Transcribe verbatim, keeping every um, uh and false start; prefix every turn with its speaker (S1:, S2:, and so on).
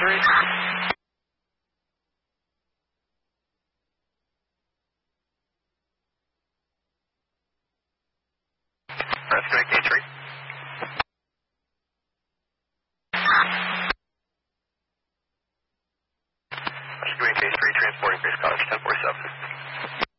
S1: three. Rescue K three. Rescue K three, transporting Grace College ten forty-seven.